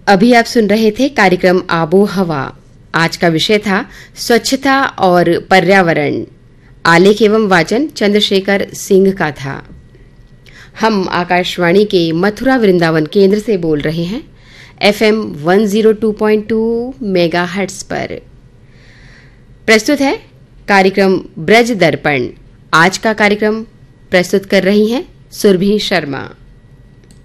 अभी आप सुन रहे थे कार्यक्रम आबो हवा। आज का विषय था स्वच्छता और पर्यावरण। आलेख एवं वाचन चंद्रशेखर सिंह का था। हम आकाशवाणी के मथुरा वृंदावन केंद्र से बोल रहे हैं FM 102.2 मेगाहर्ट्ज पर। प्रस्तुत है कार्यक्रम ब्रज दर्पण। आज का कार्यक्रम प्रस्तुत कर रही हैं सुरभि शर्मा।